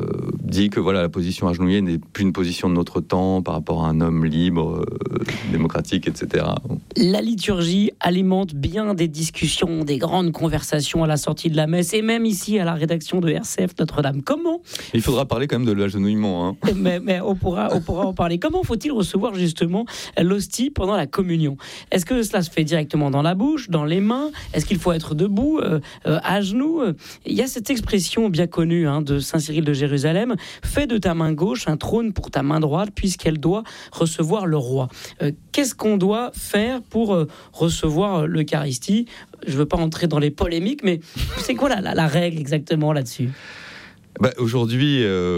dit que voilà, la position agenouillée n'est plus une position de notre temps par rapport à un homme libre, euh, démocratique, et cetera. La liturgie alimente bien des discussions, des grandes conversations à la sortie de la messe, et même ici à la rédaction de R C F Notre-Dame. Comment ? Il faudra parler quand même de l'agenouillement. Hein. Mais, mais on, pourra, on pourra en parler. Comment faut-il recevoir justement l'hostie pendant la communion ? Est-ce que cela se fait directement dans la bouche, dans les mains ? Est-ce qu'il faut être debout, euh, euh, à genoux ? Il y a cette expression bien connue hein, de Saint Cyril de Jérusalem, « Fais de ta main gauche un trône pour ta main droite, puisqu'elle doit recevoir le roi. Euh, » Qu'est-ce qu'on doit faire pour euh, recevoir l'Eucharistie ? Je ne veux pas entrer dans les polémiques, mais c'est quoi la, la, la règle exactement là-dessus ? Bah, aujourd'hui,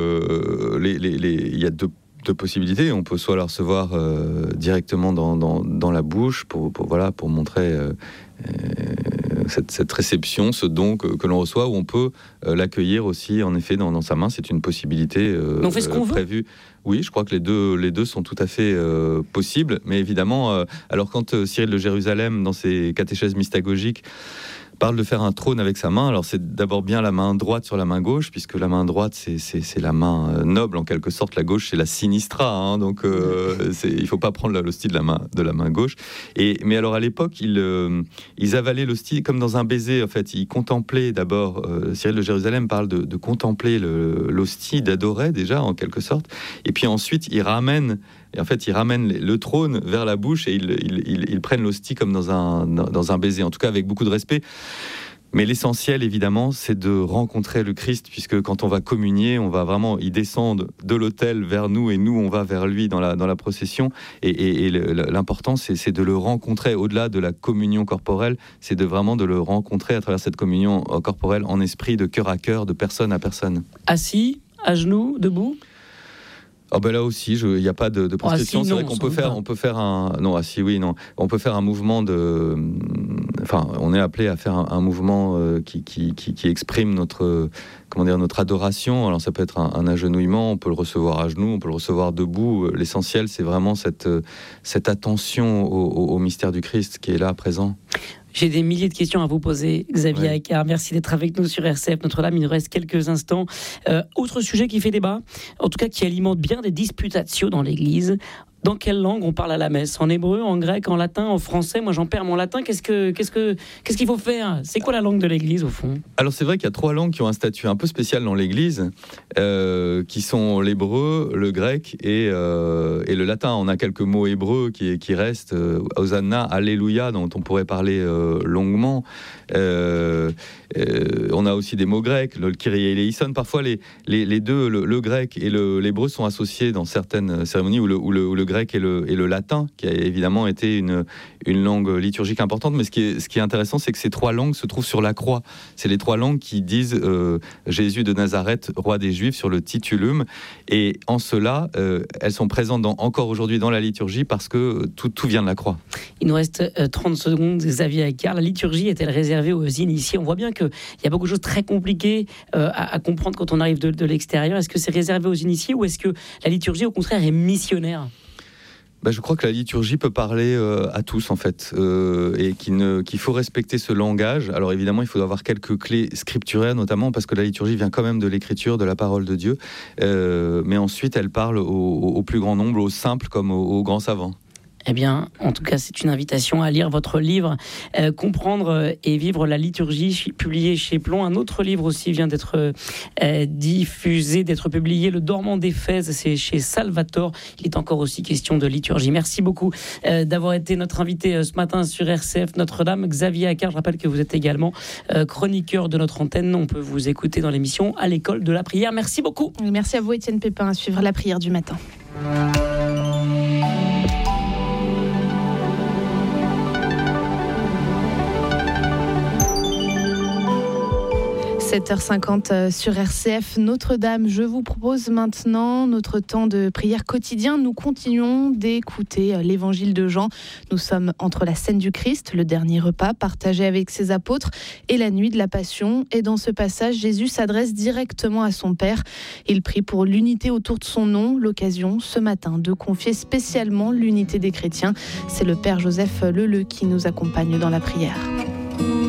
euh, les, les, les, il y a deux, deux possibilités. On peut soit la recevoir euh, directement dans, dans, dans la bouche pour, pour, voilà, pour montrer euh, euh, cette, cette réception, ce don que, que l'on reçoit, ou on peut euh, l'accueillir aussi, en effet, dans, dans sa main. C'est une possibilité euh, on fait ce qu'on prévue. Veut. Oui, je crois que les deux, les deux sont tout à fait euh, possibles. Mais évidemment, euh, alors quand euh, Cyril de Jérusalem, dans ses catéchèses mystagogiques, parle de faire un trône avec sa main, alors c'est d'abord bien la main droite sur la main gauche, puisque la main droite, c'est, c'est, c'est la main noble, en quelque sorte. La gauche, c'est la sinistra, hein, donc euh, c'est, il ne faut pas prendre l'hostie de la main, de la main gauche. Et, mais alors, à l'époque, ils, euh, ils avalaient l'hostie comme dans un baiser, en fait. Ils contemplaient d'abord, euh, Cyril de Jérusalem parle de, de contempler le, l'hostie, d'adorer déjà, en quelque sorte. Et puis ensuite, ils ramènent Et en fait, ils ramènent le trône vers la bouche et ils, ils, ils, ils prennent l'hostie comme dans un, dans un baiser, en tout cas avec beaucoup de respect. Mais l'essentiel, évidemment, c'est de rencontrer le Christ, puisque quand on va communier, on va vraiment, il descend de l'autel vers nous et nous, on va vers lui dans la, dans la procession. Et, et, et l'important, c'est, c'est de le rencontrer au-delà de la communion corporelle, c'est de vraiment de le rencontrer à travers cette communion corporelle en esprit, de cœur à cœur, de personne à personne. Assis, à genoux, debout ? Ah ben là aussi, il n'y a pas de, de prescription. Ah, si, c'est non, vrai qu'on peut faire, on peut faire un, non, ah si, oui, non, on peut faire un mouvement de, enfin, on est appelé à faire un, un mouvement euh, qui, qui, qui, qui exprime notre, comment dire, notre adoration. Alors ça peut être un, un agenouillement, on peut le recevoir à genoux, on peut le recevoir debout. L'essentiel, c'est vraiment cette, cette attention au, au, au mystère du Christ qui est là, présent. J'ai des milliers de questions à vous poser, Xavier ouais. Accart. Merci d'être avec nous sur R C F Notre-Dame. Il nous reste quelques instants. Euh, autre sujet qui fait débat, en tout cas qui alimente bien des disputatio dans l'Église. Dans quelle langue on parle à la messe ? En hébreu, en grec, en latin, en français ? Moi, j'en perds mon latin. Qu'est-ce, que, qu'est-ce, que, qu'est-ce qu'il faut faire ? C'est quoi la langue de l'Église, au fond ? Alors, c'est vrai qu'il y a trois langues qui ont un statut un peu spécial dans l'Église, euh, qui sont l'hébreu, le grec et, euh, et le latin. On a quelques mots hébreux qui, qui restent. Euh, Hosanna, Alléluia, dont on pourrait parler euh, longuement. Euh, euh, on a aussi des mots grecs, le Kyrie eleison. Parfois, les, les, les deux, le, le grec et le, l'hébreu, sont associés dans certaines cérémonies où le, où le, où le grec et le, et le latin, qui a évidemment été une, une langue liturgique importante. Mais ce qui est, ce qui est intéressant, c'est que ces trois langues se trouvent sur la croix. C'est les trois langues qui disent euh, Jésus de Nazareth, roi des Juifs, sur le titulum. Et en cela, euh, elles sont présentes dans, encore aujourd'hui dans la liturgie parce que tout, tout vient de la croix. Il nous reste euh, trente secondes, Xavier Accart. La liturgie est-elle réservée aux initiés ? On voit bien qu'il y a beaucoup de choses très compliquées euh, à, à comprendre quand on arrive de, de l'extérieur. Est-ce que c'est réservé aux initiés ou est-ce que la liturgie, au contraire, est missionnaire ? Ben, je crois que la liturgie peut parler euh, à tous, en fait, euh, et qu'il, ne, qu'il faut respecter ce langage. Alors évidemment, il faut avoir quelques clés scripturaires, notamment parce que la liturgie vient quand même de l'écriture, de la parole de Dieu. Euh, mais ensuite, elle parle au, au plus grand nombre, aux simples comme aux, aux grands savants. Eh bien, en tout cas, c'est une invitation à lire votre livre euh, « Comprendre et vivre la liturgie », publié chez Plon. Un autre livre aussi vient d'être euh, diffusé, d'être publié, « Le dormant d'Éphèse », c'est chez Salvator. Il est encore aussi question de liturgie. Merci beaucoup euh, d'avoir été notre invité euh, ce matin sur R C F Notre-Dame. Xavier Accart, je rappelle que vous êtes également euh, chroniqueur de notre antenne. On peut vous écouter dans l'émission « À l'école de la prière ». Merci beaucoup. Merci à vous, Étienne Pépin, à suivre la prière du matin. sept heures cinquante sur R C F Notre-Dame. Je vous propose maintenant notre temps de prière quotidien. Nous continuons d'écouter l'évangile de Jean. Nous sommes entre la scène du Christ, le dernier repas partagé avec ses apôtres, et la nuit de la Passion. Et dans ce passage, Jésus s'adresse directement à son Père. Il prie pour l'unité autour de son nom. L'occasion ce matin de confier spécialement l'unité des chrétiens. C'est le Père Joseph Leleu qui nous accompagne dans la prière.